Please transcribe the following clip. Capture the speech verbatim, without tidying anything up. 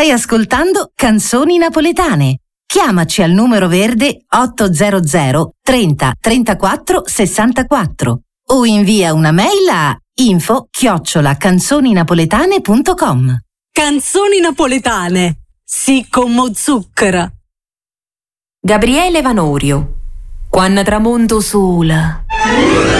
Stai ascoltando Canzoni Napoletane. Chiamaci al numero verde ottocento trenta trentaquattro sessantaquattro o invia una mail a info chiocciola canzoninapoletane punto com. Canzoni napoletane, sì come zucchero. Gabriele Vanorio, Quando tramonto sola.